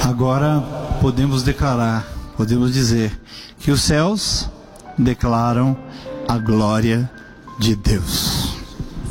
Agora podemos declarar, podemos dizer que os céus declaram a glória de Deus.